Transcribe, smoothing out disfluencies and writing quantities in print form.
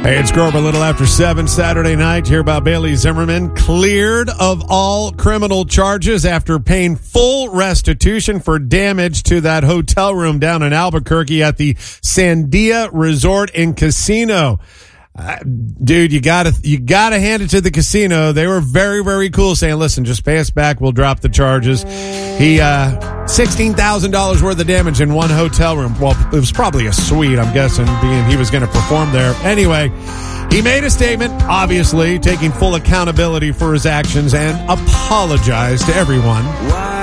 Hey, it's Grover, a little after 7 Saturday night. Hear about Bailey Zimmerman cleared of all criminal charges after paying full restitution for damage to that hotel room down in Albuquerque at the Sandia Resort and Casino. Dude, you gotta hand it to the casino. They were very, very cool, saying, listen, just pay us back. We'll drop the charges. He, $16,000 worth of damage in one hotel room. Well, it was probably a suite, I'm guessing, being he was going to perform there. Anyway, he made a statement, obviously, taking full accountability for his actions and apologized to everyone.